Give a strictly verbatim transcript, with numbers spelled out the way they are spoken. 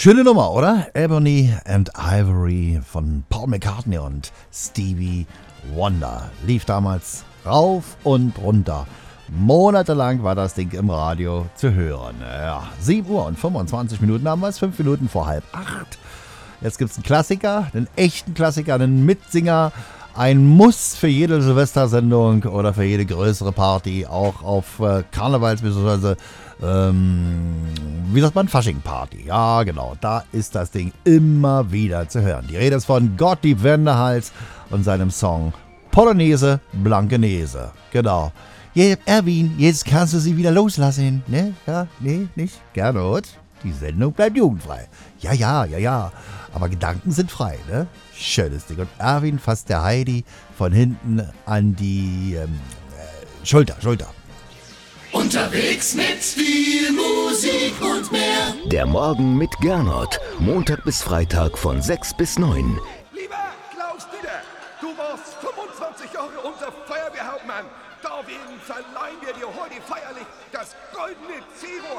Schöne Nummer, oder? Ebony and Ivory von Paul McCartney und Stevie Wonder. Lief damals rauf und runter. Monatelang war das Ding im Radio zu hören. Ja, sieben Uhr und fünfundzwanzig Minuten haben wir es, fünf Minuten vor halb acht. Jetzt gibt es einen Klassiker, einen echten Klassiker, einen Mitsinger. Ein Muss für jede Silvestersendung oder für jede größere Party, auch auf äh, Karnevals- bzw. Ähm, wie sagt man, Fasching-Party. Ja, genau, da ist das Ding immer wieder zu hören. Die Rede ist von Gottlieb Wendehals und seinem Song Polonaise Blankenese. Genau. Je, Erwin, jetzt kannst du sie wieder loslassen, ne? Ja, nee, nicht? Gernot, die Sendung bleibt jugendfrei. Ja, ja, ja, ja. Aber Gedanken sind frei, ne? Schönes Ding. Und Erwin fasst der Heidi von hinten an die ähm, äh, Schulter, Schulter. Unterwegs mit viel Musik und mehr. Der Morgen mit Gernot. Montag bis Freitag von sechs bis neun. Lieber Klaus Dieter, du warst fünfundzwanzig Jahre unser Feuerwehrhauptmann. Deswegen verleihen wir dir heute feierlich das goldene Zero